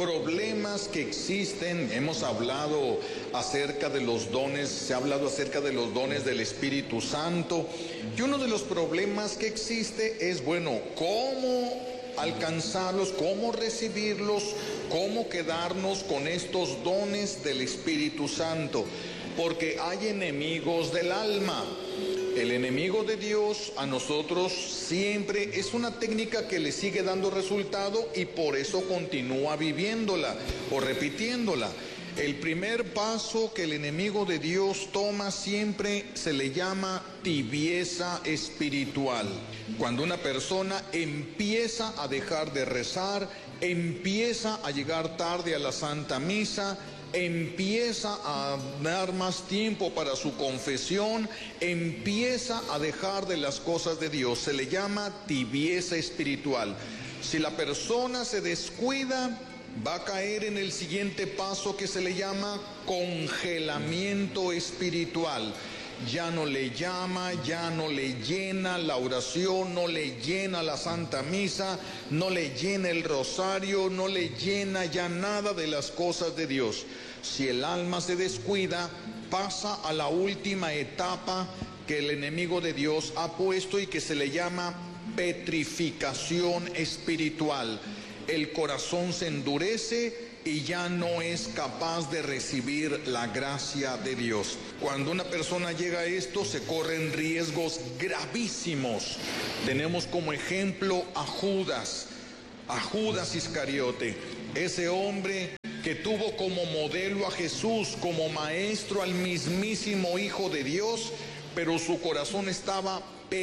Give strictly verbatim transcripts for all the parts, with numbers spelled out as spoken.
problemas que existen, hemos hablado acerca de los dones, se ha hablado acerca de los dones del Espíritu Santo, y uno de los problemas que existe es, bueno, ¿cómo alcanzarlos, cómo recibirlos, cómo quedarnos con estos dones del Espíritu Santo? Porque hay enemigos del alma. El enemigo de Dios a nosotros siempre es una técnica que le sigue dando resultado y por eso continúa viviéndola o repitiéndola. El primer paso que el enemigo de Dios toma siempre se le llama tibieza espiritual. Cuando una persona empieza a dejar de rezar, empieza a llegar tarde a la Santa Misa, empieza a dar más tiempo para su confesión, empieza a dejar de las cosas de Dios. Se le llama tibieza espiritual. Si la persona se descuida, va a caer en el siguiente paso que se le llama congelamiento espiritual. Ya no le llama, ya no le llena la oración, no le llena la Santa Misa, no le llena el rosario, no le llena ya nada de las cosas de Dios. Si el alma se descuida, pasa a la última etapa que el enemigo de Dios ha puesto y que se le llama petrificación espiritual. El corazón se endurece y ya no es capaz de recibir la gracia de Dios. Cuando una persona llega a esto, se corren riesgos gravísimos. Tenemos como ejemplo a Judas, a Judas Iscariote, ese hombre que tuvo como modelo a Jesús, como maestro al mismísimo Hijo de Dios, pero su corazón estaba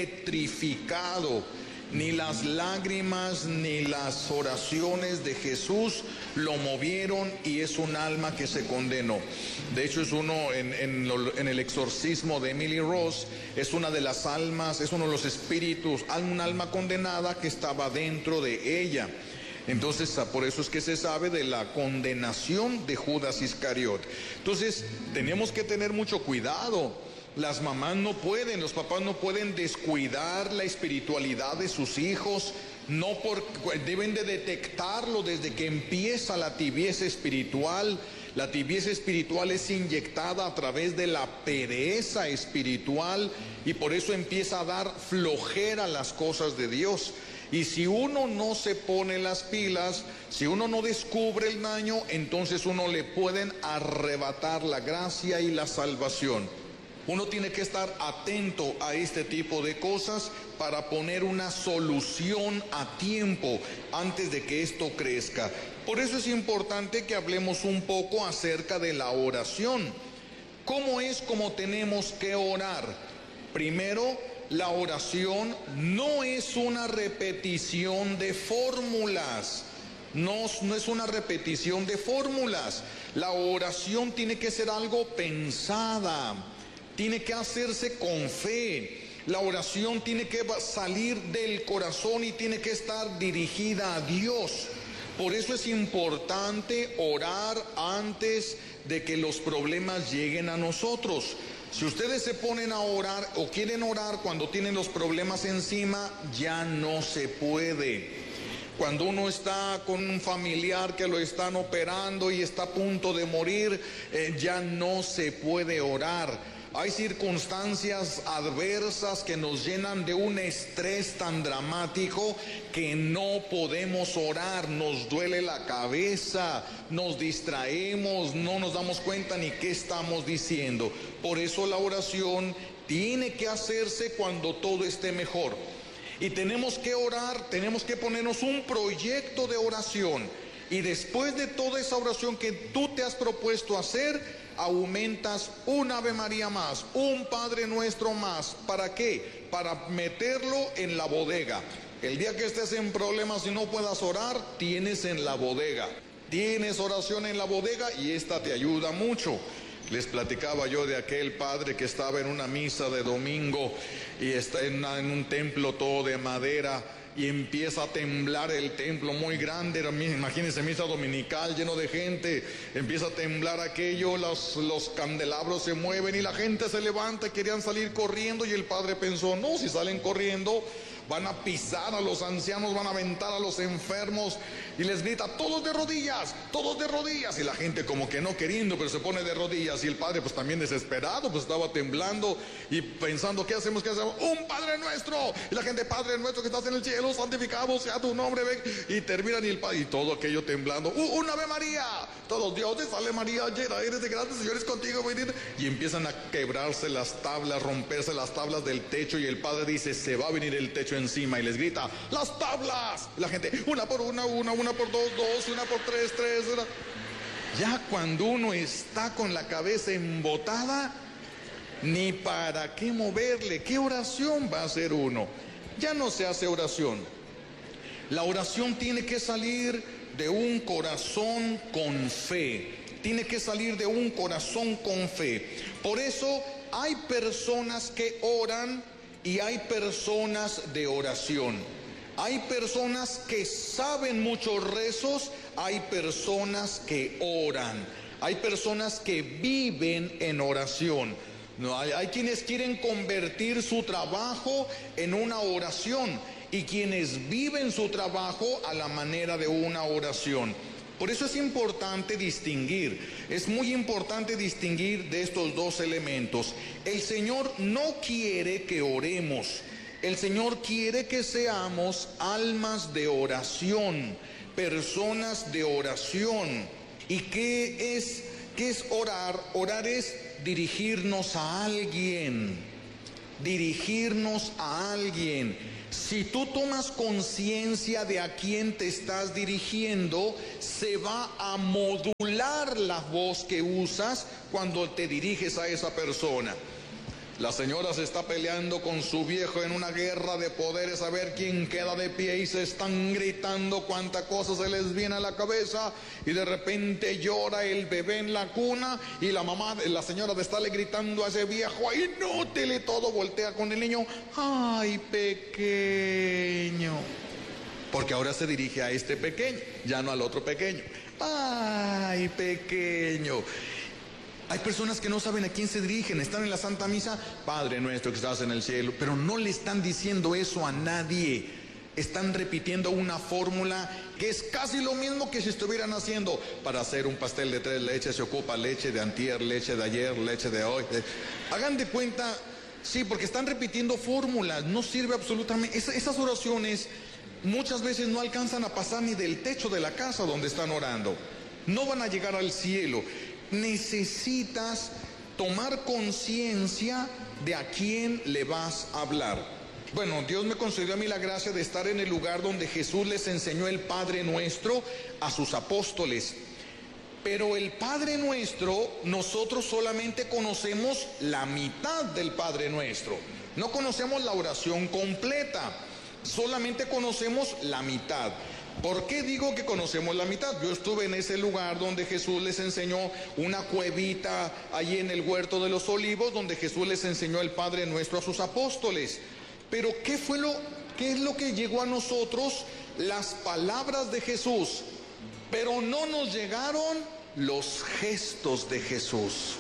petrificado. Ni las lágrimas ni las oraciones de Jesús lo movieron y es un alma que se condenó. De hecho, es uno en, en, lo, en el exorcismo de Emily Rose, es una de las almas, es uno de los espíritus, un alma condenada que estaba dentro de ella. Entonces, por eso es que se sabe de la condenación de Judas Iscariote. Entonces, tenemos que tener mucho cuidado. Las mamás no pueden, los papás no pueden descuidar la espiritualidad de sus hijos, no por, deben de detectarlo desde que empieza la tibieza espiritual. La tibieza espiritual es inyectada a través de la pereza espiritual y por eso empieza a dar flojera a las cosas de Dios. Y si uno no se pone las pilas, si uno no descubre el daño, entonces uno le pueden arrebatar la gracia y la salvación. Uno tiene que estar atento a este tipo de cosas para poner una solución a tiempo antes de que esto crezca. Por eso es importante que hablemos un poco acerca de la oración. ¿Cómo es como tenemos que orar? Primero, la oración no es una repetición de fórmulas. No, no es una repetición de fórmulas. La oración tiene que ser algo pensada. Tiene que hacerse con fe. La oración tiene que salir del corazón y tiene que estar dirigida a Dios. Por eso es importante orar antes de que los problemas lleguen a nosotros. Si ustedes se ponen a orar o quieren orar cuando tienen los problemas encima, ya no se puede. Cuando uno está con un familiar que lo están operando y está a punto de morir, eh, ya no se puede orar. Hay circunstancias adversas que nos llenan de un estrés tan dramático que no podemos orar, nos duele la cabeza, nos distraemos, no nos damos cuenta ni qué estamos diciendo. Por eso la oración tiene que hacerse cuando todo esté mejor. Y tenemos que orar, tenemos que ponernos un proyecto de oración. Y después de toda esa oración que tú te has propuesto hacer, aumentas un Ave María más, un Padre Nuestro más. ¿Para qué? Para meterlo en la bodega. El día que estés en problemas y no puedas orar, tienes en la bodega. Tienes oración en la bodega y esta te ayuda mucho. Les platicaba yo de aquel padre que estaba en una misa de domingo y está en, una, en un templo todo de madera y empieza a temblar el templo muy grande. Imagínense, misa dominical lleno de gente, empieza a temblar aquello, los, los candelabros se mueven y la gente se levanta, querían salir corriendo y el padre pensó, no, si salen corriendo van a pisar a los ancianos, van a aventar a los enfermos y les grita, todos de rodillas, todos de rodillas. Y la gente como que no queriendo, pero se pone de rodillas. Y el padre pues también desesperado, pues estaba temblando y pensando, ¿qué hacemos? ¿Qué hacemos? ¡Un Padre Nuestro! Y la gente, Padre Nuestro que estás en el cielo, santificado sea tu nombre, ven. Y terminan y el padre, y todo aquello temblando, ¡Uh, ¡un Ave María! Todos, Dios te salve María, llena eres de gracia, Señor es contigo, bendita. Y empiezan a quebrarse las tablas, romperse las tablas del techo, y el padre dice, se va a venir el techo encima, y les grita, ¡las tablas! Y la gente, una por una, una, una por dos, dos, una por tres, tres, una. Ya cuando uno está con la cabeza embotada, ni para qué moverle, ¿qué oración va a hacer uno? Ya no se hace oración. La oración tiene que salir de un corazón con fe. Tiene que salir de un corazón con fe. Por eso hay personas que oran y hay personas de oración. Hay personas que saben muchos rezos, hay personas que oran, hay personas que viven en oración. No, hay, hay quienes quieren convertir su trabajo en una oración y quienes viven su trabajo a la manera de una oración. Por eso es importante distinguir, es muy importante distinguir de estos dos elementos. El Señor no quiere que oremos. El Señor quiere que seamos almas de oración, personas de oración. ¿Y qué es, qué es orar? Orar es dirigirnos a alguien, dirigirnos a alguien. Si tú tomas conciencia de a quién te estás dirigiendo, se va a modular la voz que usas cuando te diriges a esa persona. La señora se está peleando con su viejo en una guerra de poderes a ver quién queda de pie y se están gritando cuánta cosa se les viene a la cabeza y de repente llora el bebé en la cuna y la mamá, la señora de estarle gritando a ese viejo, inútil y todo, voltea con el niño, ay pequeño, porque ahora se dirige a este pequeño, ya no al otro pequeño, ay pequeño. Hay personas que no saben a quién se dirigen, están en la Santa Misa, Padre nuestro que estás en el cielo, pero no le están diciendo eso a nadie. Están repitiendo una fórmula que es casi lo mismo que si estuvieran haciendo. Para hacer un pastel de tres leches se ocupa leche de antier, leche de ayer, leche de hoy. Hagan de cuenta, sí, porque están repitiendo fórmulas, no sirve absolutamente. Es, esas oraciones muchas veces no alcanzan a pasar ni del techo de la casa donde están orando. No van a llegar al cielo. Necesitas tomar conciencia de a quién le vas a hablar. Bueno, Dios me concedió a mí la gracia de estar en el lugar donde Jesús les enseñó el Padre Nuestro a sus apóstoles. Pero el Padre Nuestro, nosotros solamente conocemos la mitad del Padre Nuestro. No conocemos la oración completa, solamente conocemos la mitad. ¿Por qué digo que conocemos la mitad? Yo estuve en ese lugar donde Jesús les enseñó una cuevita allí en el huerto de los olivos, donde Jesús les enseñó el Padre Nuestro a sus apóstoles. Pero ¿qué fue lo, qué es lo que llegó a nosotros? Las palabras de Jesús. Pero no nos llegaron los gestos de Jesús.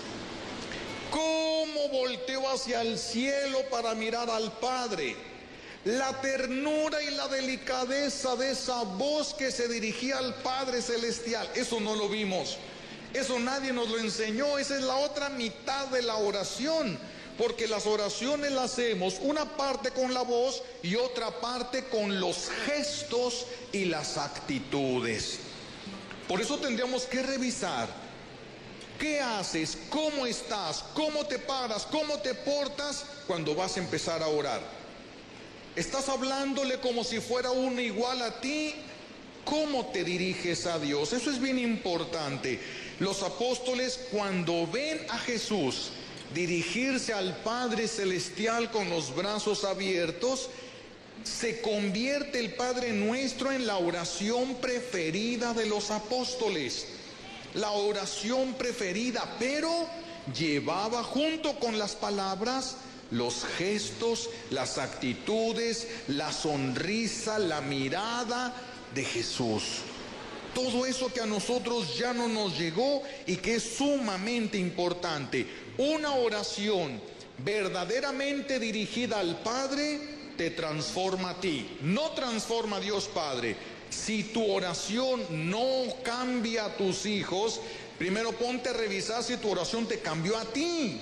¿Cómo volteó hacia el cielo para mirar al Padre? La ternura y la delicadeza de esa voz que se dirigía al Padre Celestial, eso no lo vimos, eso nadie nos lo enseñó. Esa es la otra mitad de la oración, porque las oraciones las hacemos una parte con la voz y otra parte con los gestos y las actitudes. Por eso tendríamos que revisar qué haces, cómo estás, cómo te paras, cómo te portas cuando vas a empezar a orar. ¿Estás hablándole como si fuera uno igual a ti? ¿Cómo te diriges a Dios? Eso es bien importante. Los apóstoles, cuando ven a Jesús dirigirse al Padre Celestial con los brazos abiertos, se convierte el Padre Nuestro en la oración preferida de los apóstoles. La oración preferida, pero llevaba junto con las palabras los gestos, las actitudes, la sonrisa, la mirada de Jesús. Todo eso que a nosotros ya no nos llegó y que es sumamente importante. Una oración verdaderamente dirigida al Padre te transforma a ti, no transforma a Dios Padre. Si tu oración no cambia a tus hijos, primero ponte a revisar si tu oración te cambió a ti.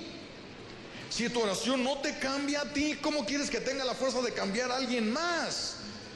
Si tu oración no te cambia a ti, ¿cómo quieres que tenga la fuerza de cambiar a alguien más?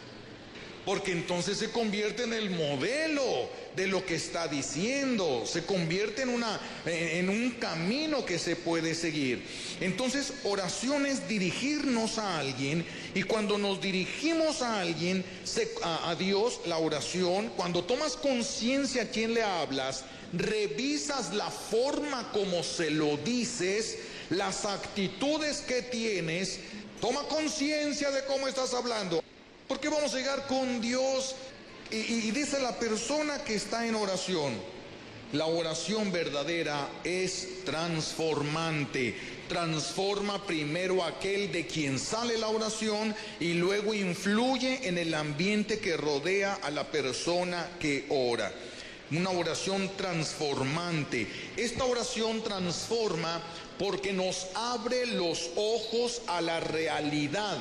Porque entonces se convierte en el modelo de lo que está diciendo, se convierte en, una, en un camino que se puede seguir. Entonces, oración es dirigirnos a alguien, y cuando nos dirigimos a alguien, se, a, a Dios, la oración, cuando tomas conciencia a quién le hablas, revisas la forma como se lo dices, las actitudes que tienes, toma conciencia de cómo estás hablando. Porque vamos a llegar con Dios y, y, y dice la persona que está en oración, la oración verdadera es transformante. Transforma primero a aquel de quien sale la oración y luego influye en el ambiente que rodea a la persona que ora. Una oración transformante. Esta oración transforma porque nos abre los ojos a la realidad.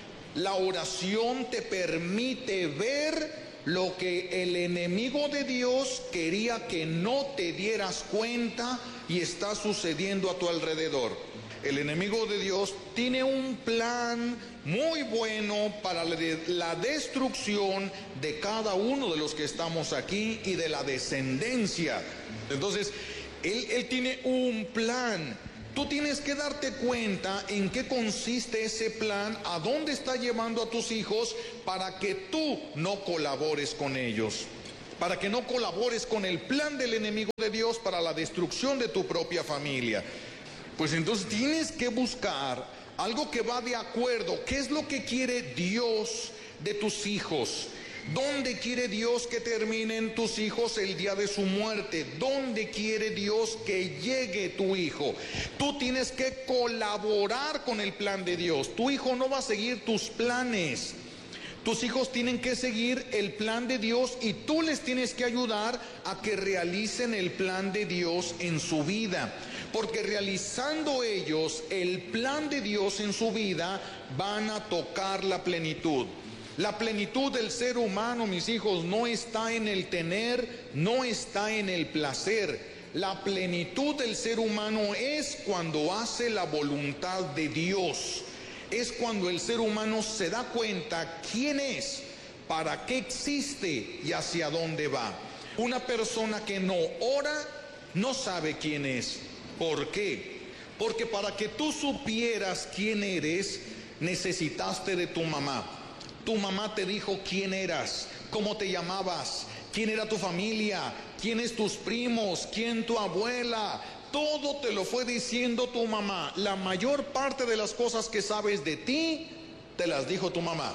La oración te permite ver lo que el enemigo de Dios quería que no te dieras cuenta y está sucediendo a tu alrededor. El enemigo de Dios tiene un plan muy bueno para la destrucción de cada uno de los que estamos aquí y de la descendencia. Entonces, él, él tiene un plan. Tú tienes que darte cuenta en qué consiste ese plan, a dónde está llevando a tus hijos, para que tú no colabores con ellos, para que no colabores con el plan del enemigo de Dios para la destrucción de tu propia familia. Pues entonces tienes que buscar algo que va de acuerdo. ¿Qué es lo que quiere Dios de tus hijos? ¿Dónde quiere Dios que terminen tus hijos el día de su muerte? ¿Dónde quiere Dios que llegue tu hijo? Tú tienes que colaborar con el plan de Dios. Tu hijo no va a seguir tus planes. Tus hijos tienen que seguir el plan de Dios y tú les tienes que ayudar a que realicen el plan de Dios en su vida. Porque realizando ellos el plan de Dios en su vida, van a tocar la plenitud. La plenitud del ser humano, mis hijos, no está en el tener, no está en el placer. La plenitud del ser humano es cuando hace la voluntad de Dios. Es cuando el ser humano se da cuenta quién es, para qué existe y hacia dónde va. Una persona que no ora no sabe quién es. ¿Por qué? Porque para que tú supieras quién eres, necesitaste de tu mamá. Tu mamá te dijo quién eras, cómo te llamabas, quién era tu familia, quiénes tus primos, quién tu abuela. Todo te lo fue diciendo tu mamá. La mayor parte de las cosas que sabes de ti, te las dijo tu mamá.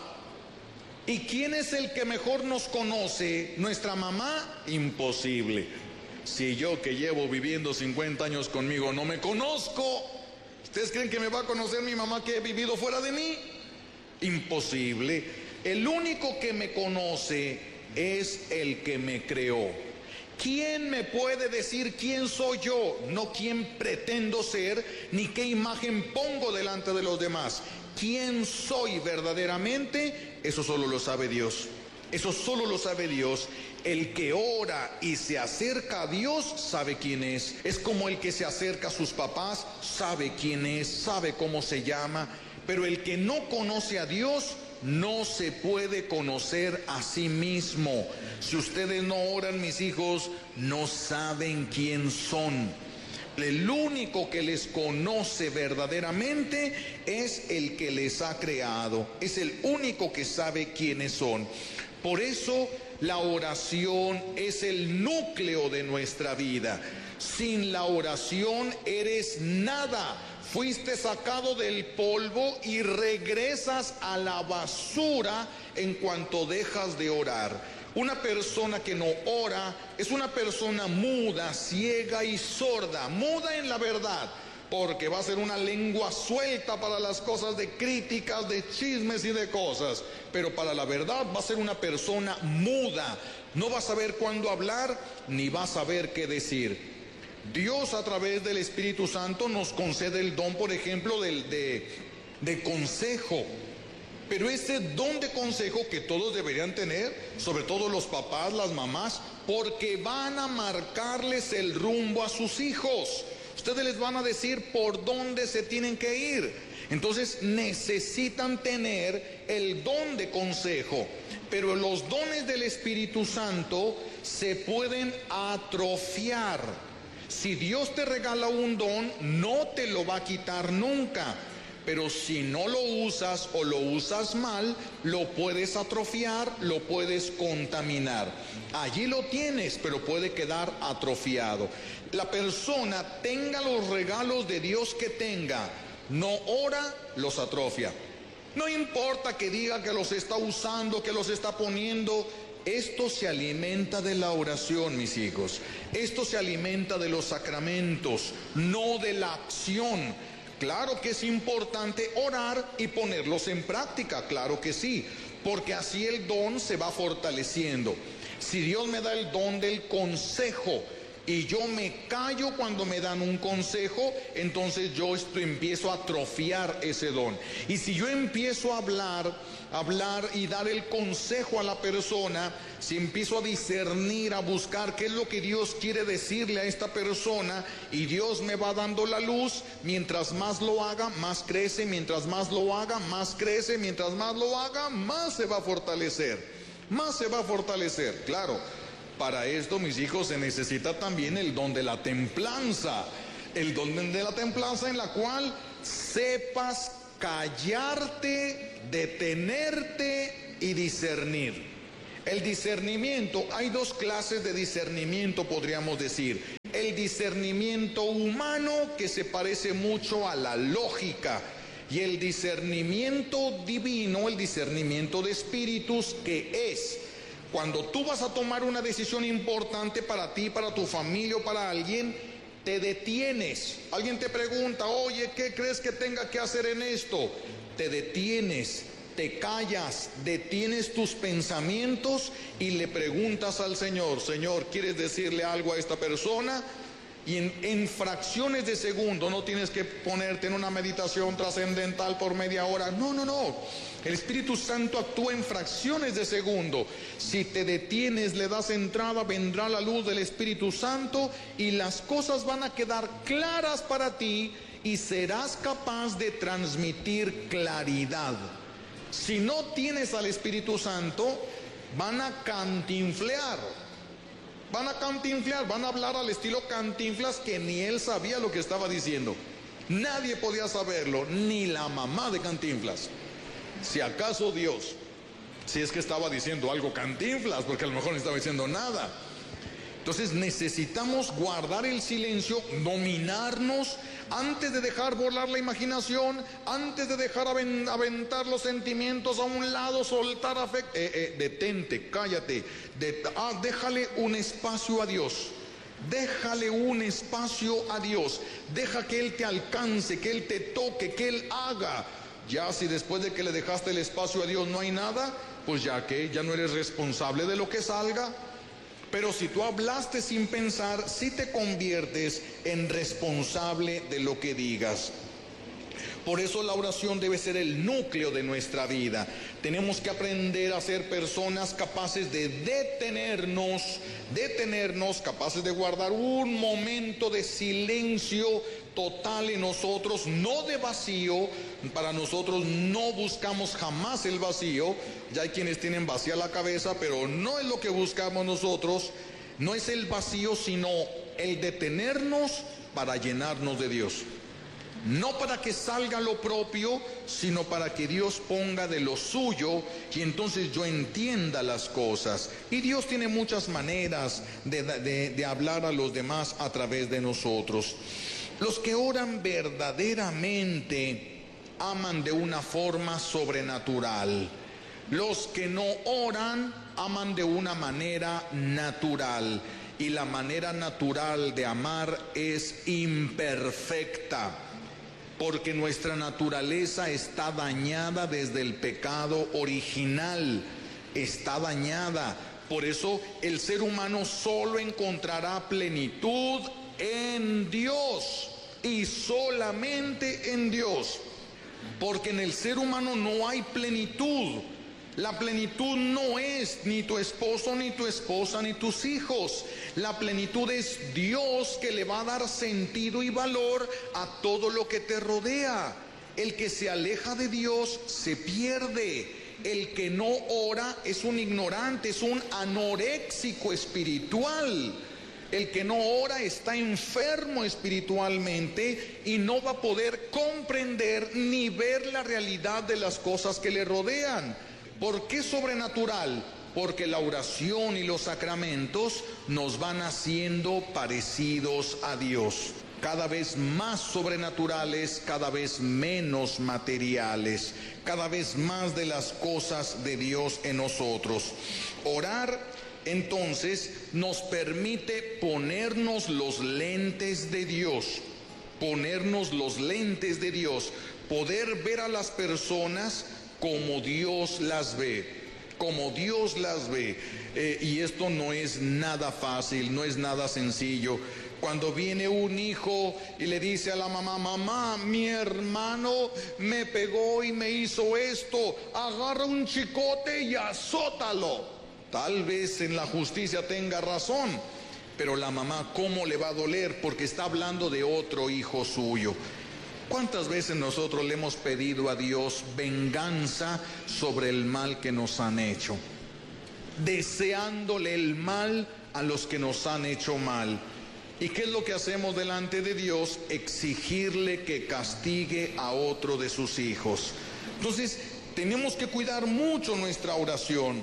¿Y quién es el que mejor nos conoce? ¿Nuestra mamá? Imposible. Si yo, que llevo viviendo cincuenta años conmigo, no me conozco, ¿ustedes creen que me va a conocer mi mamá que he vivido fuera de mí? Imposible. El único que me conoce es el que me creó. ¿Quién me puede decir quién soy yo? No quién pretendo ser, ni qué imagen pongo delante de los demás. ¿Quién soy verdaderamente? Eso solo lo sabe Dios. Eso solo lo sabe Dios. El que ora y se acerca a Dios sabe quién es. Es como el que se acerca a sus papás, sabe quién es, sabe cómo se llama. Pero el que no conoce a Dios no se puede conocer a sí mismo. Si ustedes no oran, mis hijos, no saben quién son. El único que les conoce verdaderamente es el que les ha creado. Es el único que sabe quiénes son. Por eso la oración es el núcleo de nuestra vida. Sin la oración eres nada. Fuiste sacado del polvo y regresas a la basura en cuanto dejas de orar. Una persona que no ora es una persona muda, ciega y sorda. Muda en la verdad, porque va a ser una lengua suelta para las cosas de críticas, de chismes y de cosas. Pero para la verdad va a ser una persona muda. No va a saber cuándo hablar, ni va a saber qué decir. Dios, a través del Espíritu Santo, nos concede el don, por ejemplo, del, de, de consejo. Pero ese don de consejo que todos deberían tener, sobre todo los papás, las mamás, porque van a marcarles el rumbo a sus hijos. Ustedes les van a decir por dónde se tienen que ir. Entonces necesitan tener el don de consejo. Pero los dones del Espíritu Santo se pueden atrofiar. Si Dios te regala un don, no te lo va a quitar nunca. Pero si no lo usas o lo usas mal, lo puedes atrofiar, lo puedes contaminar. Allí lo tienes, pero puede quedar atrofiado. La persona, tenga los regalos de Dios que tenga, no ora, los atrofia. No importa que diga que los está usando, que los está poniendo. Esto se alimenta de la oración, mis hijos. Esto se alimenta de los sacramentos, no de la acción. Claro que es importante orar y ponerlos en práctica, claro que sí, porque así el don se va fortaleciendo. Si Dios me da el don del consejo y yo me callo cuando me dan un consejo, entonces yo esto, empiezo a atrofiar ese don. Y si yo empiezo a hablar, hablar y dar el consejo a la persona, si empiezo a discernir, a buscar qué es lo que Dios quiere decirle a esta persona, y Dios me va dando la luz, mientras más lo haga, más crece, mientras más lo haga, más crece, mientras más lo haga, más se va a fortalecer, más se va a fortalecer, claro. Para esto, mis hijos, se necesita también el don de la templanza, el don de la templanza en la cual sepas callarte, detenerte y discernir. El discernimiento, hay dos clases de discernimiento, podríamos decir. El discernimiento humano, que se parece mucho a la lógica, y el discernimiento divino, el discernimiento de espíritus, que es cuando tú vas a tomar una decisión importante para ti, para tu familia o para alguien, te detienes. Alguien te pregunta, oye, ¿qué crees que tenga que hacer en esto? Te detienes, te callas, detienes tus pensamientos y le preguntas al Señor, Señor, ¿quieres decirle algo a esta persona? Y en, en fracciones de segundo, no tienes que ponerte en una meditación trascendental por media hora. No, no, no. El Espíritu Santo actúa en fracciones de segundo. Si te detienes, le das entrada, vendrá la luz del Espíritu Santo y las cosas van a quedar claras para ti y serás capaz de transmitir claridad. Si no tienes al Espíritu Santo, van a cantinflear. Van a cantinflear, van a hablar al estilo Cantinflas, que ni él sabía lo que estaba diciendo. Nadie podía saberlo, ni la mamá de Cantinflas. Si acaso Dios, si es que estaba diciendo algo Cantinflas, porque a lo mejor no estaba diciendo nada. Entonces necesitamos guardar el silencio, dominarnos, antes de dejar volar la imaginación, antes de dejar aventar los sentimientos a un lado, soltar afecto. Eh, eh, detente, cállate, det ah, déjale un espacio a Dios. Déjale un espacio a Dios. Deja que Él te alcance, que Él te toque, que Él haga. Ya si después de que le dejaste el espacio a Dios no hay nada, pues ya que ya no eres responsable de lo que salga. Pero si tú hablaste sin pensar, sí te conviertes en responsable de lo que digas. Por eso la oración debe ser el núcleo de nuestra vida. Tenemos que aprender a ser personas capaces de detenernos, detenernos, capaces de guardar un momento de silencio total en nosotros, no de vacío. Para nosotros no buscamos jamás el vacío. Ya hay quienes tienen vacía la cabeza, pero no es lo que buscamos nosotros. No es el vacío, sino el detenernos para llenarnos de Dios. No para que salga lo propio, sino para que Dios ponga de lo suyo y entonces yo entienda las cosas. Y Dios tiene muchas maneras de, de, de hablar a los demás a través de nosotros. Los que oran verdaderamente aman de una forma sobrenatural. Los que no oran aman de una manera natural. Y la manera natural de amar es imperfecta, porque nuestra naturaleza está dañada desde el pecado original, está dañada. Por eso el ser humano solo encontrará plenitud en Dios y solamente en Dios. porque en el ser humano no hay plenitud. La plenitud no es ni tu esposo, ni tu esposa, ni tus hijos. La plenitud es Dios, que le va a dar sentido y valor a todo lo que te rodea. El que se aleja de Dios se pierde. El que no ora es un ignorante, es un anoréxico espiritual. El que no ora está enfermo espiritualmente y no va a poder comprender ni ver la realidad de las cosas que le rodean. ¿Por qué sobrenatural? Porque la oración y los sacramentos nos van haciendo parecidos a Dios. Cada vez más sobrenaturales, cada vez menos materiales, cada vez más de las cosas de Dios en nosotros. Orar, entonces, nos permite ponernos los lentes de Dios, ponernos los lentes de Dios, poder ver a las personas como Dios las ve, como Dios las ve. Eh, y esto no es nada fácil, no es nada sencillo. Cuando viene un hijo y le dice a la mamá: mamá, mi hermano me pegó y me hizo esto, agarra un chicote y azótalo. Tal vez en la justicia tenga razón, pero la mamá, ¿cómo le va a doler? Porque está hablando de otro hijo suyo. ¿Cuántas veces nosotros le hemos pedido a Dios venganza sobre el mal que nos han hecho? Deseándole el mal a los que nos han hecho mal. ¿Y qué es lo que hacemos delante de Dios? Exigirle que castigue a otro de sus hijos. Entonces, tenemos que cuidar mucho nuestra oración.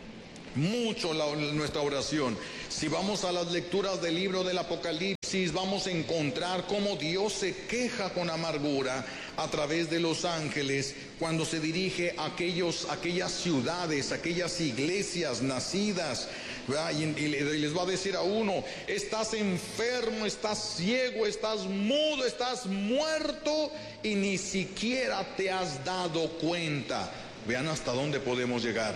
Mucho la, nuestra oración. Si vamos a las lecturas del libro del Apocalipsis, vamos a encontrar cómo Dios se queja con amargura a través de los ángeles cuando se dirige a aquellos, aquellas ciudades, aquellas iglesias nacidas, y, y les va a decir a uno: estás enfermo, estás ciego, estás mudo, estás muerto y ni siquiera te has dado cuenta. Vean hasta dónde podemos llegar.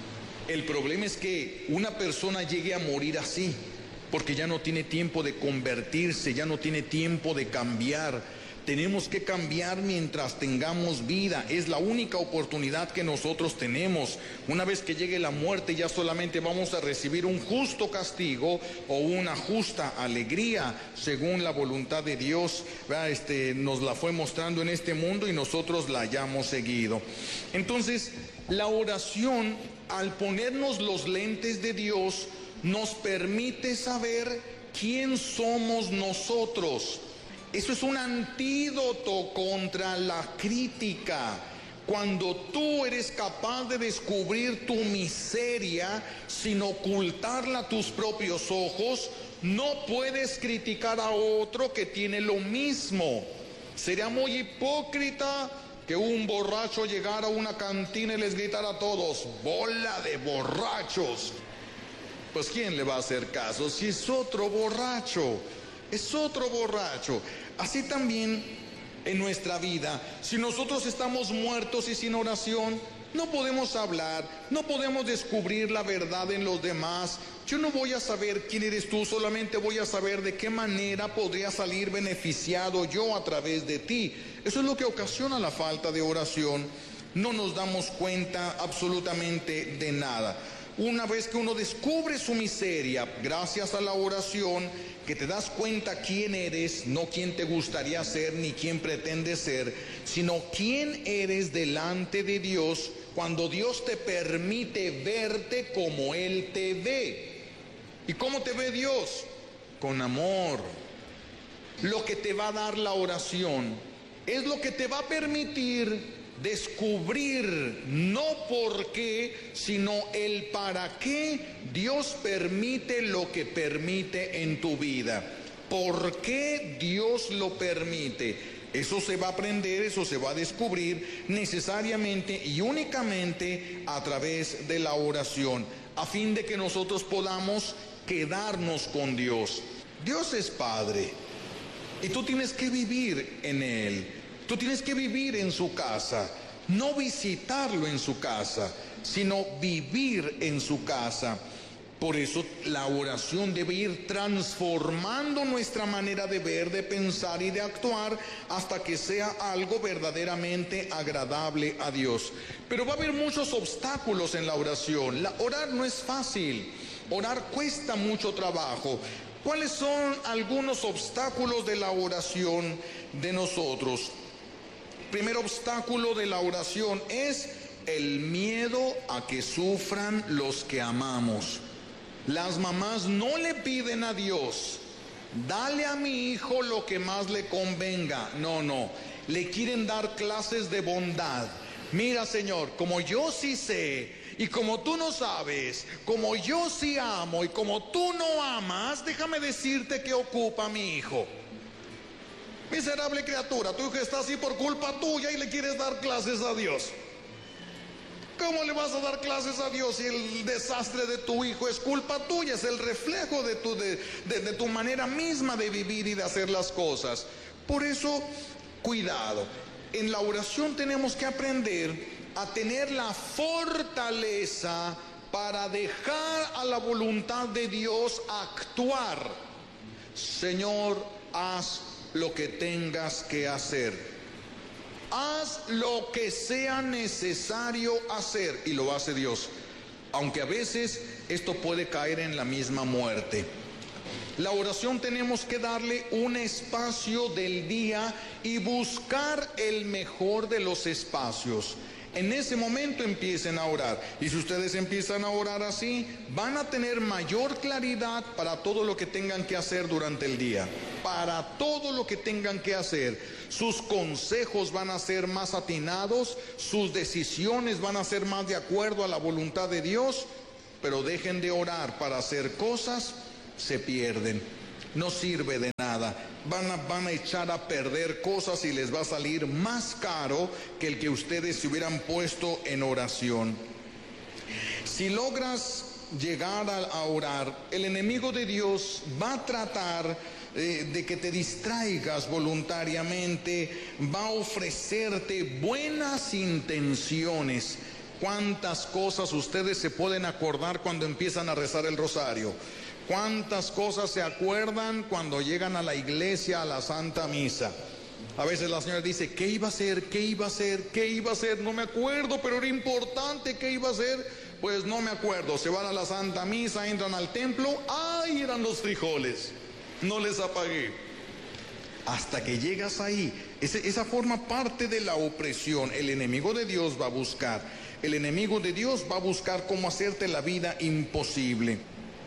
El problema es que una persona llegue a morir así, porque ya no tiene tiempo de convertirse, ya no tiene tiempo de cambiar. Tenemos que cambiar mientras tengamos vida. Es la única oportunidad que nosotros tenemos. Una vez que llegue la muerte, ya solamente vamos a recibir un justo castigo o una justa alegría, según la voluntad de Dios. Este, nos la fue mostrando en este mundo y nosotros la hayamos seguido. Entonces, la oración, al ponernos los lentes de Dios, nos permite saber quién somos nosotros. Eso es un antídoto contra la crítica. Cuando tú eres capaz de descubrir tu miseria sin ocultarla a tus propios ojos, no puedes criticar a otro que tiene lo mismo. Sería muy hipócrita que un borracho llegara a una cantina y les gritara a todos: bola de borrachos. Pues ¿quién le va a hacer caso si es otro borracho? Es otro borracho. Así también en nuestra vida, si nosotros estamos muertos y sin oración, no podemos hablar, no podemos descubrir la verdad en los demás. Yo no voy a saber quién eres tú, solamente voy a saber de qué manera podría salir beneficiado yo a través de ti. Eso es lo que ocasiona la falta de oración. No nos damos cuenta absolutamente de nada. Una vez que uno descubre su miseria, gracias a la oración, que te das cuenta quién eres, no quién te gustaría ser ni quién pretendes ser, sino quién eres delante de Dios, cuando Dios te permite verte como Él te ve. ¿Y cómo te ve Dios? Con amor. Lo que te va a dar la oración es lo que te va a permitir descubrir no por qué, sino el para qué Dios permite lo que permite en tu vida. ¿Por qué Dios lo permite? Eso se va a aprender, eso se va a descubrir necesariamente y únicamente a través de la oración, a fin de que nosotros podamos quedarnos con Dios. Dios es Padre y tú tienes que vivir en Él. Tú tienes que vivir en su casa, no visitarlo en su casa, sino vivir en su casa. Por eso la oración debe ir transformando nuestra manera de ver, de pensar y de actuar hasta que sea algo verdaderamente agradable a Dios. Pero va a haber muchos obstáculos en la oración. La, orar no es fácil, orar cuesta mucho trabajo. ¿Cuáles son algunos obstáculos de la oración de nosotros? Primer obstáculo de la oración es el miedo a que sufran los que amamos. Las mamás no le piden a Dios, dale a mi hijo lo que más le convenga. No, no, le quieren dar clases de bondad. Mira, Señor, como yo sí sé y como tú no sabes, como yo sí amo y como tú no amas, déjame decirte que ocupa mi hijo. Miserable criatura, tu hijo está así por culpa tuya y le quieres dar clases a Dios. ¿Cómo le vas a dar clases a Dios si el desastre de tu hijo es culpa tuya? Es el reflejo de tu, de, de, de tu manera misma de vivir y de hacer las cosas. Por eso, cuidado. En la oración tenemos que aprender a tener la fortaleza para dejar a la voluntad de Dios actuar. Señor, haz lo que tengas que hacer. Haz lo que sea necesario hacer, y lo hace Dios, aunque a veces esto puede caer en la misma muerte. La oración tenemos que darle un espacio del día y buscar el mejor de los espacios. En ese momento empiecen a orar, y si ustedes empiezan a orar así, van a tener mayor claridad para todo lo que tengan que hacer durante el día. Para todo lo que tengan que hacer, sus consejos van a ser más atinados, sus decisiones van a ser más de acuerdo a la voluntad de Dios. Pero dejen de orar para hacer cosas, se pierden, no sirve de nada. Van a, van a echar a perder cosas y les va a salir más caro que el que ustedes se hubieran puesto en oración. Si logras llegar a, a orar, el enemigo de Dios va a tratar eh, de que te distraigas voluntariamente, va a ofrecerte buenas intenciones. ¿Cuántas cosas ustedes se pueden acordar cuando empiezan a rezar el rosario? ¿Cuántas cosas se acuerdan cuando llegan a la iglesia, a la Santa Misa? A veces la señora dice, ¿qué iba a hacer? ¿Qué iba a hacer? ¿Qué iba a hacer? No me acuerdo, pero era importante. ¿Qué iba a hacer? Pues no me acuerdo. Se van a la Santa Misa, entran al templo. ¡Ay, eran los frijoles! No les apagué. Hasta que llegas ahí, ese, esa forma parte de la opresión. El enemigo de Dios va a buscar. El enemigo de Dios va a buscar cómo hacerte la vida imposible.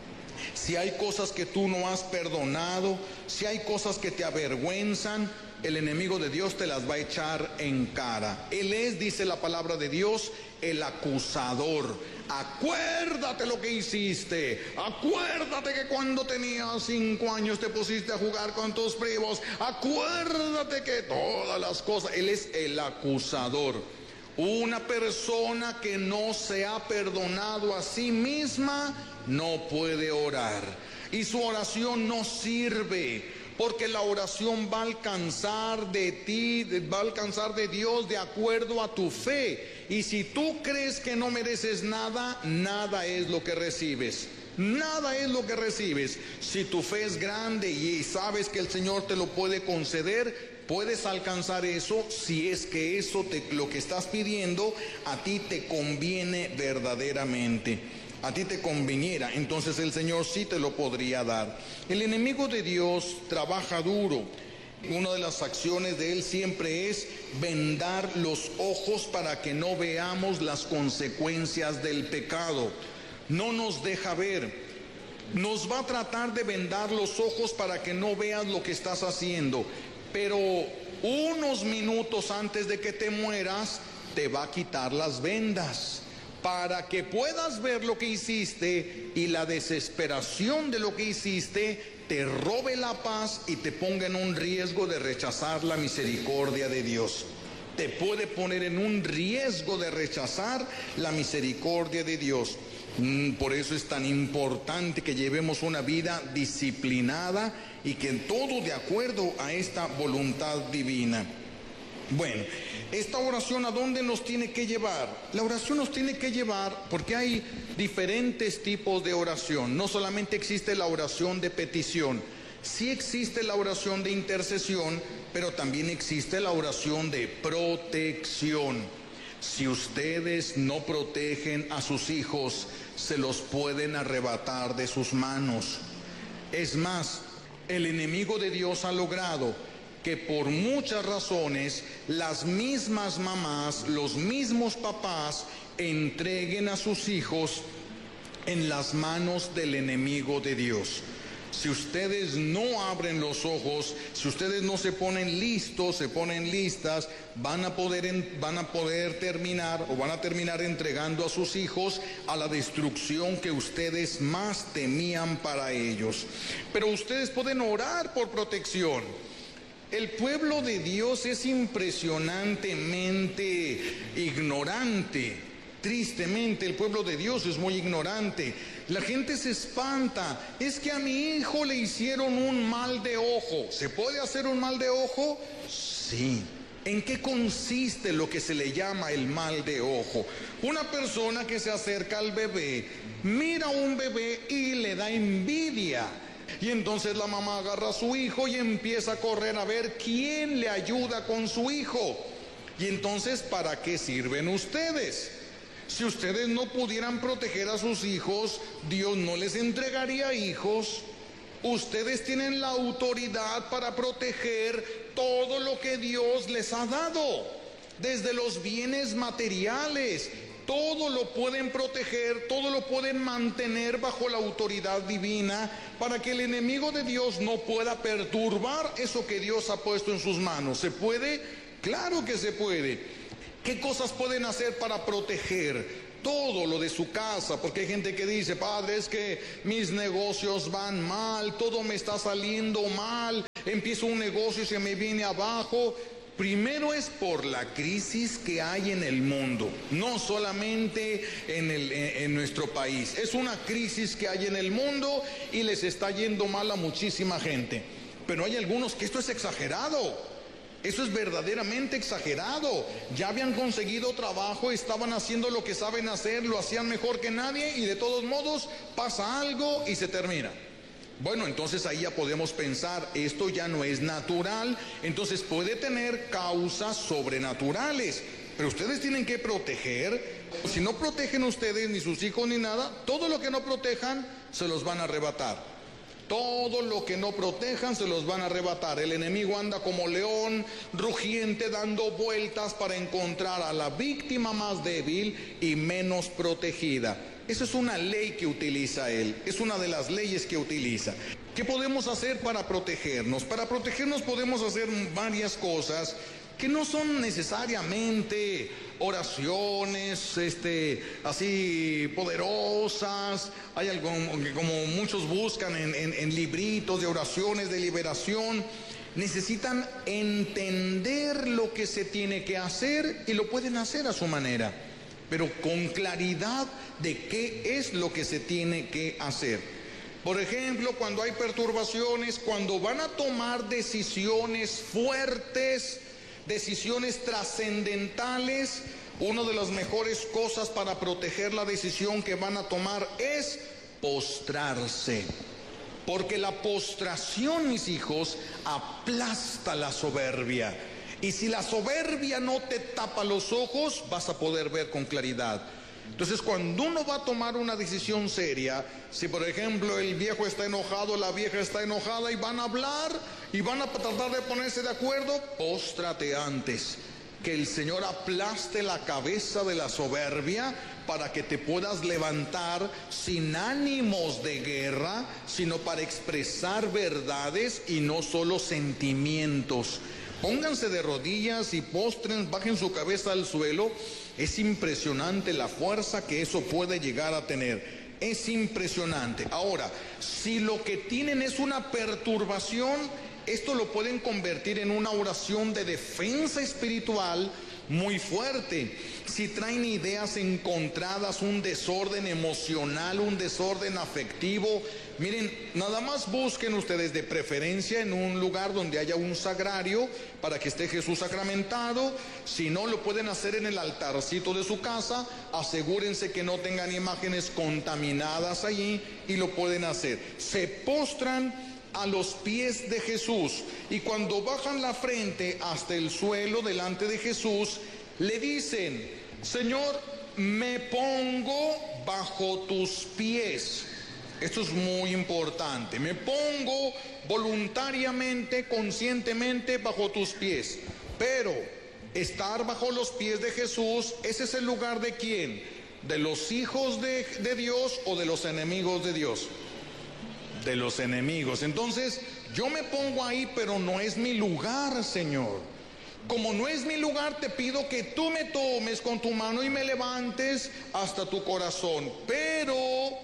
Si hay cosas que tú no has perdonado, si hay cosas que te avergüenzan, el enemigo de Dios te las va a echar en cara. Él es, dice la palabra de Dios, el acusador. Acuérdate lo que hiciste. Acuérdate que cuando tenías cinco años te pusiste a jugar con tus primos. Acuérdate que todas las cosas. Él es el acusador. Una persona que no se ha perdonado a sí misma no puede orar, y su oración no sirve, porque la oración va a alcanzar de ti, va a alcanzar de Dios de acuerdo a tu fe. Y si tú crees que no mereces nada, nada es lo que recibes. Nada es lo que recibes. Si tu fe es grande y sabes que el Señor te lo puede conceder, puedes alcanzar eso si es que eso te, lo que estás pidiendo a ti te conviene verdaderamente. A ti te conviniera, entonces el Señor sí te lo podría dar. El enemigo de Dios trabaja duro. Una de las acciones de él siempre es vendar los ojos para que no veamos las consecuencias del pecado. No nos deja ver. Nos va a tratar de vendar los ojos para que no veas lo que estás haciendo. Pero unos minutos antes de que te mueras, te va a quitar las vendas, para que puedas ver lo que hiciste y la desesperación de lo que hiciste te robe la paz y te ponga en un riesgo de rechazar la misericordia de Dios. Te puede poner en un riesgo de rechazar la misericordia de Dios. Por eso es tan importante que llevemos una vida disciplinada y que todo de acuerdo a esta voluntad divina. Bueno, esta oración ¿a dónde nos tiene que llevar? La oración nos tiene que llevar, porque hay diferentes tipos de oración. No solamente existe la oración de petición, sí existe la oración de intercesión, pero también existe la oración de protección. Si ustedes no protegen a sus hijos, se los pueden arrebatar de sus manos. Es más, el enemigo de Dios ha logrado que por muchas razones las mismas mamás, los mismos papás entreguen a sus hijos en las manos del enemigo de Dios. Si ustedes no abren los ojos, si ustedes no se ponen listos, se ponen listas, van a poder, van a poder terminar o van a terminar entregando a sus hijos a la destrucción que ustedes más temían para ellos. Pero ustedes pueden orar por protección. El pueblo de Dios es impresionantemente ignorante. Tristemente, el pueblo de Dios es muy ignorante. La gente se espanta. Es que a mi hijo le hicieron un mal de ojo. ¿Se puede hacer un mal de ojo? Sí. ¿En qué consiste lo que se le llama el mal de ojo? Una persona que se acerca al bebé, mira a un bebé y le da envidia. Y entonces la mamá agarra a su hijo y empieza a correr a ver quién le ayuda con su hijo. Y entonces, ¿para qué sirven ustedes? Si ustedes no pudieran proteger a sus hijos, Dios no les entregaría hijos. Ustedes tienen la autoridad para proteger todo lo que Dios les ha dado, desde los bienes materiales. Todo lo pueden proteger, todo lo pueden mantener bajo la autoridad divina para que el enemigo de Dios no pueda perturbar eso que Dios ha puesto en sus manos. ¿Se puede? Claro que se puede. ¿Qué cosas pueden hacer para proteger todo lo de su casa? Porque hay gente que dice, padre, es que mis negocios van mal, todo me está saliendo mal, empiezo un negocio y se me viene abajo. Primero es por la crisis que hay en el mundo, no solamente en, el, en, en nuestro país. Es una crisis que hay en el mundo y les está yendo mal a muchísima gente. Pero hay algunos que esto es exagerado. Eso es verdaderamente exagerado. Ya habían conseguido trabajo, estaban haciendo lo que saben hacer, lo hacían mejor que nadie y de todos modos pasa algo y se termina. Bueno, entonces ahí ya podemos pensar, esto ya no es natural, entonces puede tener causas sobrenaturales, pero ustedes tienen que proteger. Si no protegen ustedes, ni sus hijos ni nada, todo lo que no protejan se los van a arrebatar. Todo lo que no protejan se los van a arrebatar. El enemigo anda como león rugiente dando vueltas para encontrar a la víctima más débil y menos protegida. Esa es una ley que utiliza él, es una de las leyes que utiliza. ¿Qué podemos hacer para protegernos? Para protegernos podemos hacer varias cosas que no son necesariamente oraciones este, así poderosas. Hay algo que como muchos buscan en, en, en libritos de oraciones de liberación. Necesitan entender lo que se tiene que hacer y lo pueden hacer a su manera, pero con claridad de qué es lo que se tiene que hacer. Por ejemplo, cuando hay perturbaciones, cuando van a tomar decisiones fuertes, decisiones trascendentales, una de las mejores cosas para proteger la decisión que van a tomar es postrarse. Porque la postración, mis hijos, aplasta la soberbia. Y si la soberbia no te tapa los ojos, vas a poder ver con claridad. Entonces, cuando uno va a tomar una decisión seria, si por ejemplo el viejo está enojado, la vieja está enojada y van a hablar y van a tratar de ponerse de acuerdo, póstrate antes. Que el Señor aplaste la cabeza de la soberbia para que te puedas levantar sin ánimos de guerra, sino para expresar verdades y no solo sentimientos. Pónganse de rodillas y postren, bajen su cabeza al suelo. Es impresionante la fuerza que eso puede llegar a tener. Es impresionante. Ahora, si lo que tienen es una perturbación, esto lo pueden convertir en una oración de defensa espiritual muy fuerte, si traen ideas encontradas, un desorden emocional, un desorden afectivo, miren, nada más busquen ustedes de preferencia en un lugar donde haya un sagrario para que esté Jesús sacramentado. Si no, lo pueden hacer en el altarcito de su casa. Asegúrense que no tengan imágenes contaminadas allí y lo pueden hacer. Se postran a los pies de Jesús y cuando bajan la frente hasta el suelo delante de Jesús, le dicen: Señor, me pongo bajo tus pies. Esto es muy importante. Me pongo voluntariamente, conscientemente bajo tus pies. Pero estar bajo los pies de Jesús, ¿ese es el lugar de quién? ¿De los hijos de, de Dios o de los enemigos de Dios? De los enemigos. Entonces, yo me pongo ahí, pero no es mi lugar, Señor. Como no es mi lugar, te pido que tú me tomes con tu mano y me levantes hasta tu corazón, pero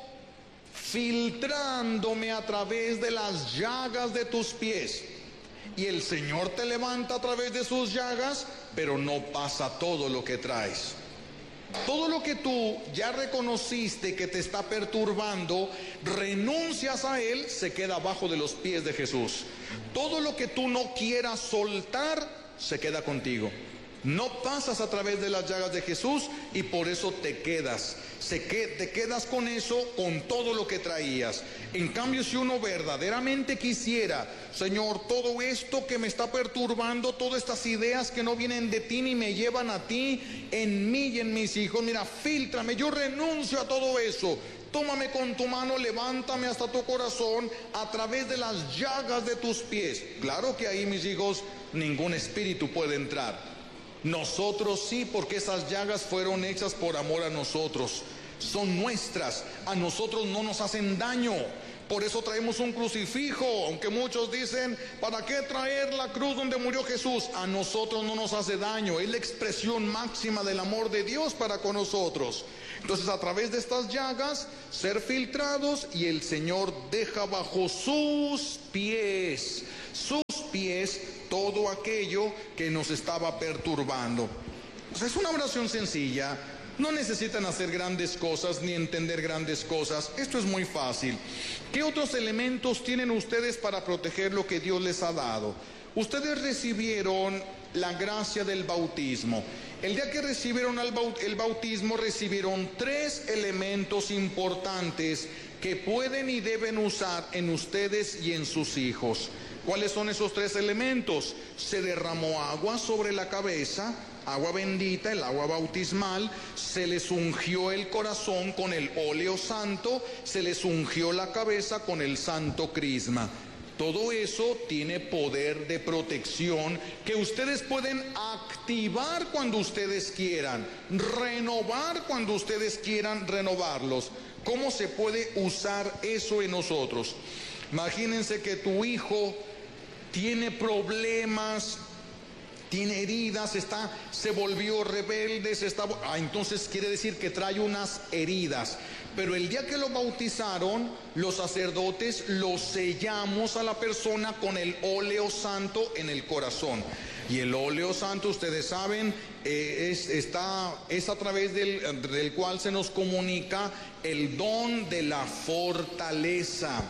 filtrándome a través de las llagas de tus pies. Y el Señor te levanta a través de sus llagas, pero no pasa todo lo que traes. Todo lo que tú ya reconociste que te está perturbando, renuncias a él, se queda abajo de los pies de Jesús. Todo lo que tú no quieras soltar, se queda contigo. No pasas a través de las llagas de Jesús y por eso te quedas. Se que, te quedas con eso, con todo lo que traías. En cambio, si uno verdaderamente quisiera: Señor, todo esto que me está perturbando, todas estas ideas que no vienen de ti ni me llevan a ti, en mí y en mis hijos, mira, fíltrame, yo renuncio a todo eso. Tómame con tu mano, levántame hasta tu corazón a través de las llagas de tus pies. Claro que ahí, mis hijos, ningún espíritu puede entrar. Nosotros sí, porque esas llagas fueron hechas por amor a nosotros. Son nuestras, a nosotros no nos hacen daño. Por eso traemos un crucifijo, aunque muchos dicen: ¿para qué traer la cruz donde murió Jesús? A nosotros no nos hace daño, es la expresión máxima del amor de Dios para con nosotros. Entonces, a través de estas llagas, ser filtrados, y el Señor deja bajo sus pies, sus pies, todo aquello que nos estaba perturbando. O sea, es una oración sencilla. No necesitan hacer grandes cosas ni entender grandes cosas. Esto es muy fácil. ¿Qué otros elementos tienen ustedes para proteger lo que Dios les ha dado? Ustedes recibieron la gracia del bautismo. El día que recibieron el bautismo, recibieron tres elementos importantes que pueden y deben usar en ustedes y en sus hijos. ¿Cuáles son esos tres elementos? Se derramó agua sobre la cabeza, agua bendita, el agua bautismal. Se les ungió el corazón con el óleo santo, se les ungió la cabeza con el santo crisma. Todo eso tiene poder de protección que ustedes pueden activar cuando ustedes quieran, renovar cuando ustedes quieran renovarlos. ¿Cómo se puede usar eso en nosotros? Imagínense que tu hijo tiene problemas, tiene heridas, está, se volvió rebelde, se está, ah, entonces quiere decir que trae unas heridas. Pero el día que lo bautizaron, los sacerdotes lo sellamos a la persona con el óleo santo en el corazón. Y el óleo santo, ustedes saben, eh, es, está, es a través del, del cual se nos comunica el don de la fortaleza.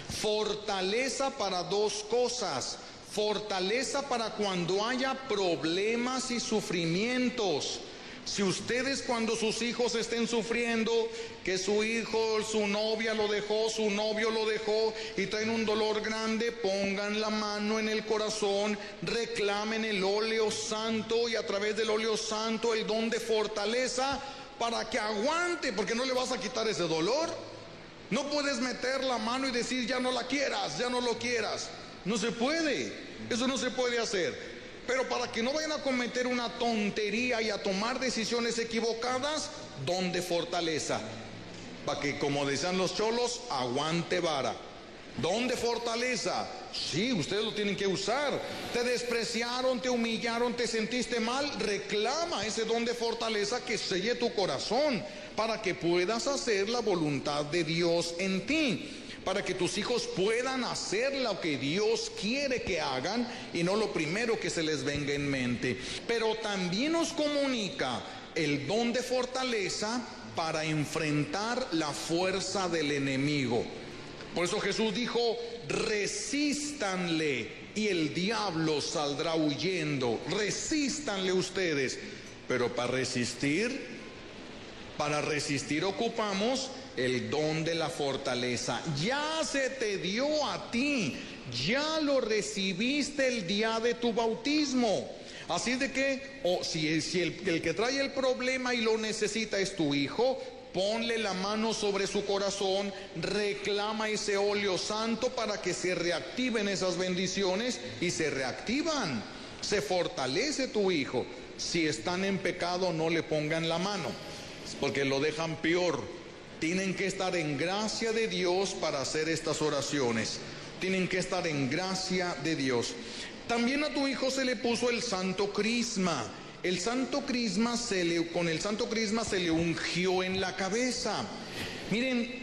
Fortaleza para dos cosas. Fortaleza para cuando haya problemas y sufrimientos. Si ustedes, cuando sus hijos estén sufriendo, que su hijo, su novia lo dejó, su novio lo dejó y traen un dolor grande, pongan la mano en el corazón, reclamen el óleo santo y a través del óleo santo el don de fortaleza para que aguante, porque no le vas a quitar ese dolor. No puedes meter la mano y decir: ya no la quieras, ya no lo quieras. No se puede, eso no se puede hacer. Pero para que no vayan a cometer una tontería y a tomar decisiones equivocadas, don de fortaleza. Para que, como decían los cholos, aguante vara. Don de fortaleza. Sí, ustedes lo tienen que usar. Te despreciaron, te humillaron, te sentiste mal. Reclama ese don de fortaleza que selle tu corazón para que puedas hacer la voluntad de Dios en ti. para que tus hijos puedan hacer lo que Dios quiere que hagan y no lo primero que se les venga en mente. Pero también nos comunica el don de fortaleza para enfrentar la fuerza del enemigo. Por eso Jesús dijo: resístanle y el diablo saldrá huyendo. Resístanle ustedes. Pero para resistir, para resistir ocupamos el don de la fortaleza. Ya se te dio a ti, ya lo recibiste el día de tu bautismo. Así de que, o si, si el, el que trae el problema y lo necesita es tu hijo, ponle la mano sobre su corazón, reclama ese óleo santo para que se reactiven esas bendiciones, y se reactivan, se fortalece tu hijo. Si están en pecado, no le pongan la mano, porque lo dejan peor. Tienen que estar en gracia de Dios para hacer estas oraciones. Tienen que estar en gracia de Dios. También a tu hijo se le puso el santo crisma. El santo crisma se le, con el santo crisma se le ungió en la cabeza. Miren,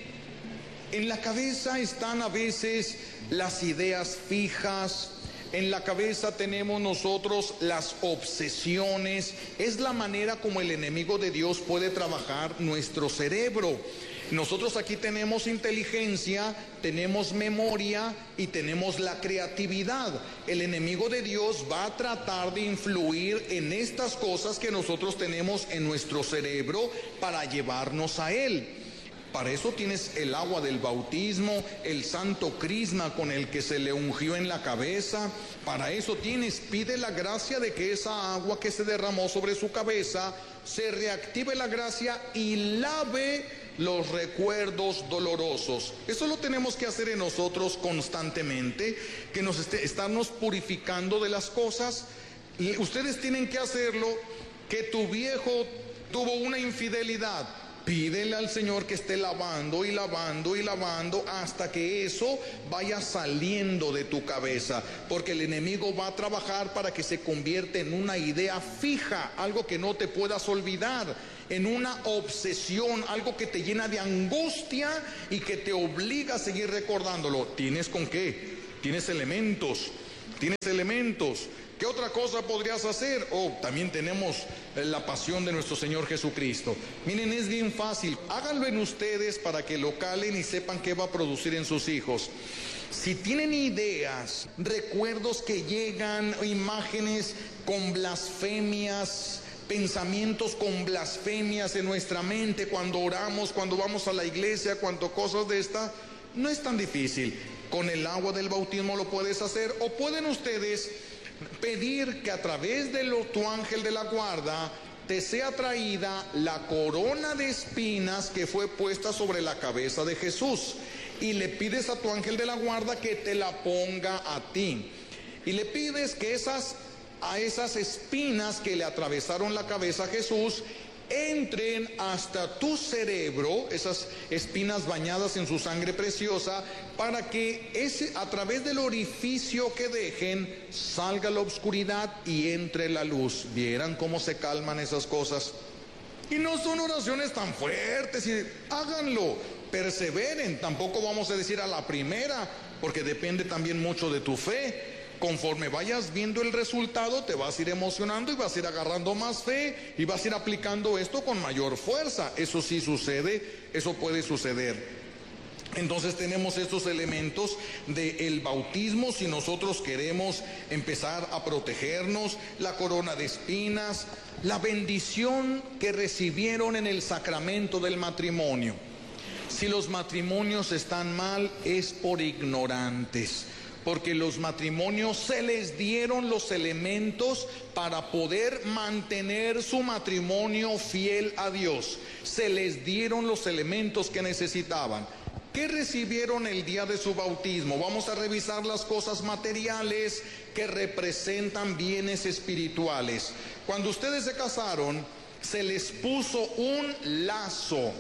en la cabeza están a veces las ideas fijas. En la cabeza tenemos nosotros las obsesiones. Es la manera como el enemigo de Dios puede trabajar nuestro cerebro. Nosotros aquí tenemos inteligencia, tenemos memoria y tenemos la creatividad. El enemigo de Dios va a tratar de influir en estas cosas que nosotros tenemos en nuestro cerebro para llevarnos a él. Para eso tienes el agua del bautismo, el santo crisma con el que se le ungió en la cabeza. Para eso tienes, pide la gracia de que esa agua que se derramó sobre su cabeza se reactive la gracia y lave los recuerdos dolorosos. Eso lo tenemos que hacer en nosotros constantemente, que nos esté, estarnos purificando de las cosas. Y ustedes tienen que hacerlo. Que tu viejo tuvo una infidelidad, pídele al Señor que esté lavando y lavando y lavando hasta que eso vaya saliendo de tu cabeza, porque el enemigo va a trabajar para que se convierta en una idea fija, algo que no te puedas olvidar, en una obsesión, algo que te llena de angustia y que te obliga a seguir recordándolo. ¿Tienes con qué? Tienes elementos, tienes elementos. ¿Qué otra cosa podrías hacer? Oh, también tenemos la pasión de nuestro Señor Jesucristo. Miren, es bien fácil. Háganlo en ustedes para que lo calen y sepan qué va a producir en sus hijos. Si tienen ideas, recuerdos que llegan, imágenes con blasfemias, pensamientos con blasfemias en nuestra mente cuando oramos, cuando vamos a la iglesia, cuando cosas de esta, no es tan difícil. Con el agua del bautismo lo puedes hacer, o pueden ustedes pedir que a través de lo, tu ángel de la guarda te sea traída la corona de espinas que fue puesta sobre la cabeza de Jesús, y le pides a tu ángel de la guarda que te la ponga a ti, y le pides que esas a esas espinas que le atravesaron la cabeza a Jesús entren hasta tu cerebro, esas espinas bañadas en su sangre preciosa, para que ese, a través del orificio que dejen, salga la oscuridad y entre la luz. ¿Vieran cómo se calman esas cosas? Y no son oraciones tan fuertes, y háganlo, perseveren. Tampoco vamos a decir a la primera, porque depende también mucho de tu fe. Conforme vayas viendo el resultado, te vas a ir emocionando y vas a ir agarrando más fe y vas a ir aplicando esto con mayor fuerza. Eso sí sucede, eso puede suceder. Entonces tenemos estos elementos del bautismo si nosotros queremos empezar a protegernos, la corona de espinas, la bendición que recibieron en el sacramento del matrimonio. Si los matrimonios están mal, es por ignorantes. Porque los matrimonios se les dieron los elementos para poder mantener su matrimonio fiel a Dios. Se les dieron los elementos que necesitaban. ¿Qué recibieron el día de su bautismo? Vamos a revisar las cosas materiales que representan bienes espirituales. Cuando ustedes se casaron, se les puso un lazo.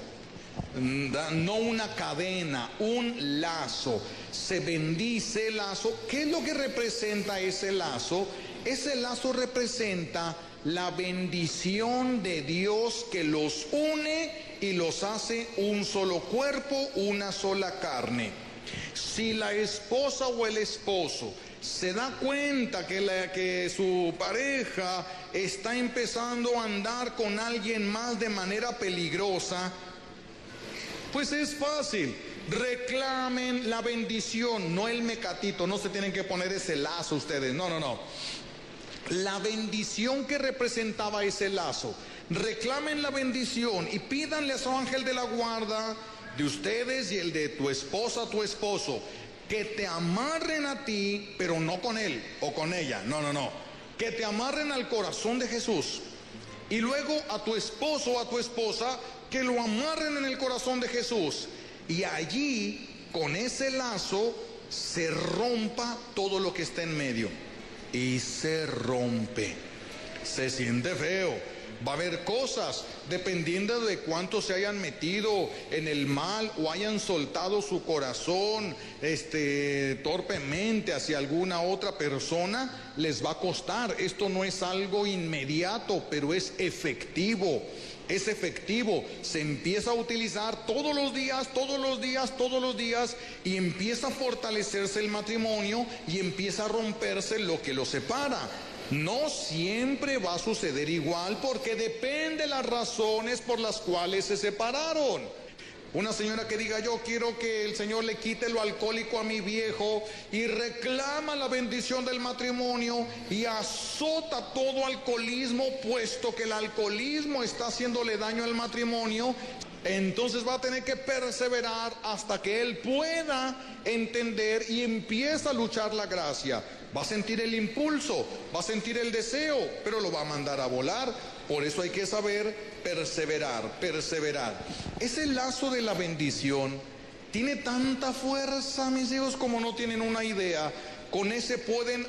No una cadena, un lazo. Se bendice el lazo. ¿Qué es lo que representa ese lazo? Ese lazo representa la bendición de Dios que los une y los hace un solo cuerpo, una sola carne. Si la esposa o el esposo se da cuenta que, la, que su pareja está empezando a andar con alguien más de manera peligrosa, pues es fácil, reclamen la bendición, no el mecatito, no se tienen que poner ese lazo ustedes, no, no, no. La bendición que representaba ese lazo, reclamen la bendición y pídanle a su ángel de la guarda de ustedes y el de tu esposa, tu esposo, que te amarren a ti, pero no con él o con ella, no, no, no, que te amarren al corazón de Jesús, y luego a tu esposo o a tu esposa, que lo amarren en el corazón de Jesús, y allí, con ese lazo, se rompa todo lo que está en medio, y se rompe, se siente feo. Va a haber cosas, dependiendo de cuánto se hayan metido en el mal o hayan soltado su corazón este, torpemente hacia alguna otra persona, les va a costar. Esto no es algo inmediato, pero es efectivo. Es efectivo, se empieza a utilizar todos los días, todos los días, todos los días, y empieza a fortalecerse el matrimonio y empieza a romperse lo que lo separa. No siempre va a suceder igual, porque depende de las razones por las cuales se separaron. Una señora que diga: yo quiero que el Señor le quite lo alcohólico a mi viejo, y reclama la bendición del matrimonio y azota todo alcoholismo, puesto que el alcoholismo está haciéndole daño al matrimonio. Entonces va a tener que perseverar hasta que él pueda entender y empieza a luchar la gracia. Va a sentir el impulso, va a sentir el deseo, pero lo va a mandar a volar. Por eso hay que saber perseverar, perseverar. Ese lazo de la bendición tiene tanta fuerza, mis hijos, como no tienen una idea. Con ese pueden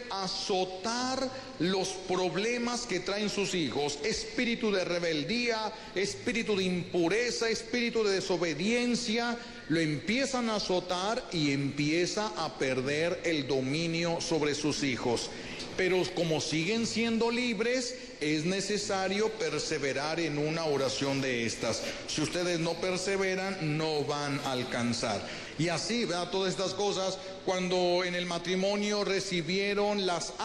azotar los problemas que traen sus hijos: espíritu de rebeldía, espíritu de impureza, espíritu de desobediencia. Lo empiezan a azotar y empieza a perder el dominio sobre sus hijos. Pero como siguen siendo libres, es necesario perseverar en una oración de estas. Si ustedes no perseveran, no van a alcanzar. Y así, ¿verdad? Todas estas cosas, cuando en el matrimonio recibieron las